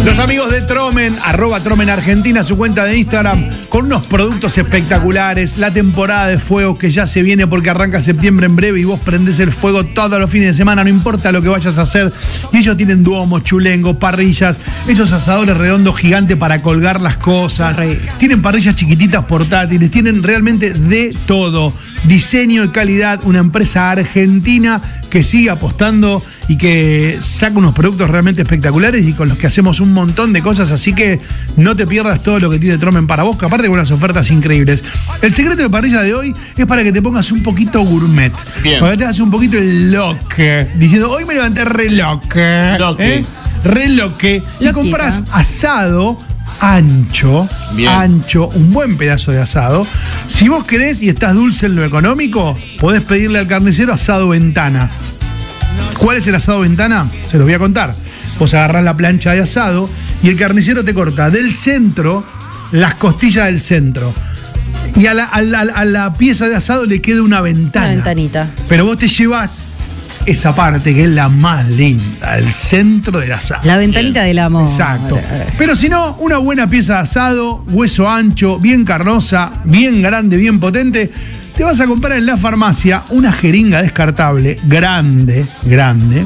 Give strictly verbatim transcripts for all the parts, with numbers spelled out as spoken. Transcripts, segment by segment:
Los amigos de Tromen, arroba Tromen Argentina, su cuenta de Instagram, con unos productos espectaculares. La temporada de fuego que ya se viene porque arranca septiembre en breve y vos prendés el fuego todos los fines de semana, no importa lo que vayas a hacer. Y ellos tienen duomos, chulengo, parrillas, esos asadores redondos gigantes para colgar las cosas. Tienen parrillas chiquititas portátiles, tienen realmente de todo. Diseño y calidad, una empresa argentina que sigue apostando y que saca unos productos realmente espectaculares y con los que hacemos un montón de cosas, así que no te pierdas todo lo que tiene Tromen para vos, que aparte con unas ofertas increíbles. El secreto de parrilla de hoy es para que te pongas un poquito gourmet. Bien. Para que te hagas un poquito el loque, diciendo, hoy me levanté re loque. Loque. ¿Eh? Re loque. Y compras asado ancho, bien. ancho, un buen pedazo de asado. Si vos querés y estás dulce en lo económico, podés pedirle al carnicero asado ventana. ¿Cuál es el asado ventana? Se los voy a contar. Vos agarrás la plancha de asado y el carnicero te corta del centro las costillas del centro. Y a la, a la, a la pieza de asado le queda una ventana. Una ventanita. Pero vos te llevas esa parte que es la más linda, el centro del asado. La ventanita bien. Del amor. Exacto. Pero si no, una buena pieza de asado, hueso ancho, bien carnosa, bien grande, bien potente. Te vas a comprar en la farmacia una jeringa descartable, grande, grande.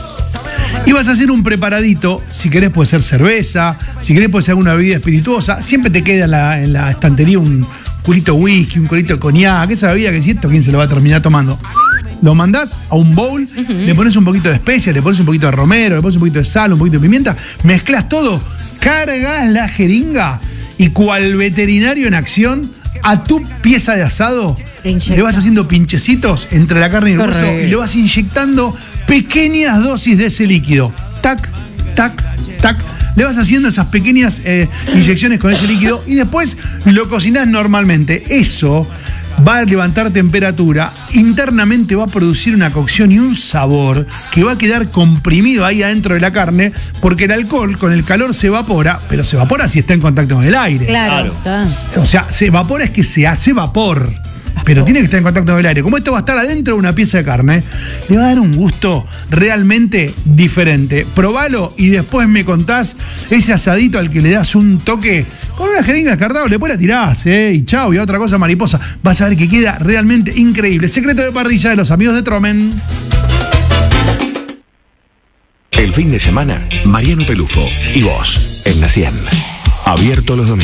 Y vas a hacer un preparadito, si querés puede ser cerveza, si querés puede ser alguna bebida espirituosa. Siempre te queda en la, en la estantería un culito whisky, un culito de coñac, esa bebida que siento, ¿quién se lo va a terminar tomando? Lo mandás a un bowl, uh-huh. le pones un poquito de especias, le pones un poquito de romero, le pones un poquito de sal, un poquito de pimienta, mezclas todo, cargas la jeringa y cual veterinario en acción, a tu pieza de asado le vas haciendo pinchecitos entre la carne y el hueso y le vas inyectando pequeñas dosis de ese líquido. Tac, tac, tac. Le vas haciendo esas pequeñas eh, inyecciones con ese líquido y después lo cocinás normalmente. Eso va a levantar temperatura, internamente va a producir una cocción y un sabor que va a quedar comprimido ahí adentro de la carne, porque el alcohol con el calor se evapora, pero se evapora si está en contacto con el aire. Claro. claro. O sea, se evapora es que se hace vapor, pero tiene que estar en contacto con el aire. Como esto va a estar adentro de una pieza de carne, le va a dar un gusto realmente diferente. Probalo y después me contás ese asadito al que le das un toque con una jeringa descartable, después la tirás, ¿eh? Y chau, y a otra cosa mariposa. Vas a ver que queda realmente increíble. Secreto de parrilla de los amigos de Tromen. El fin de semana, Mariano Pelufo y vos en la cien. Abierto los domingos.